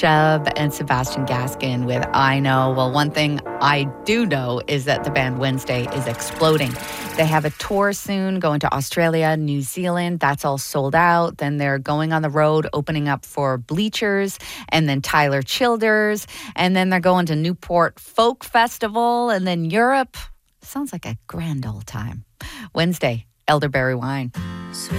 Chubb and Sebastian Gaskin with I Know. Well, one thing I do know is that the band Wednesday is exploding. They have a tour soon going to Australia, New Zealand. That's all sold out. Then they're going on the road, opening up for Bleachers and then Tyler Childers. And then they're going to Newport Folk Festival and then Europe. Sounds like a grand old time. Wednesday, Elderberry Wine.